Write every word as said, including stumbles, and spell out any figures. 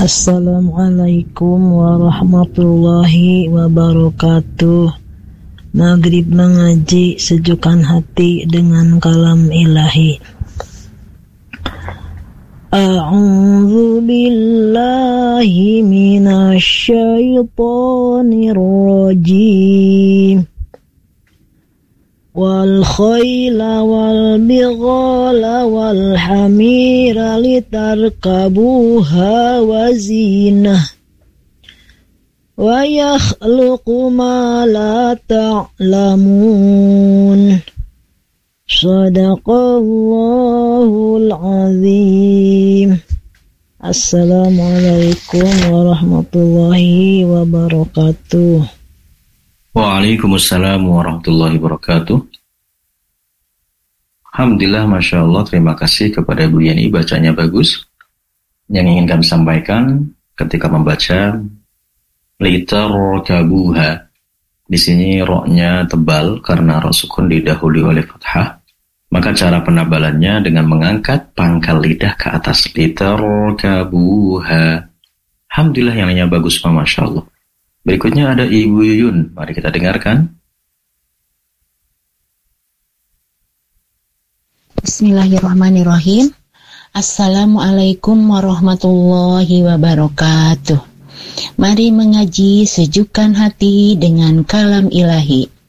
Assalamualaikum warahmatullahi wabarakatuh. Maghrib mengaji, sejukkan hati dengan kalam ilahi. A'udzu billahi minasy syaithanir rajim. Wal khayla wal bighala wal hamira litarkabuha wa zinah wa yakhluqu ma la ta'lamun. Shadaqallahul azim. Assalamualaikum warahmatullahi wabarakatuh. Waalaikumsalam warahmatullahi wabarakatuh. Alhamdulillah, Masya Allah, terima kasih kepada Bu Yani, bacanya bagus. Yang ingin kami sampaikan ketika membaca litarkabuha, di sini roknya tebal karena rok sukun didahului oleh fathah. Maka cara penabalannya dengan mengangkat pangkal lidah ke atas. Litarkabuha. Alhamdulillah, yang lainnya bagus, Masya Allah. Berikutnya ada Ibu Yuyun, mari kita dengarkan. Bismillahirrahmanirrahim. Assalamualaikum warahmatullahi wabarakatuh. Mari mengaji, sejukkan hati dengan kalam ilahi.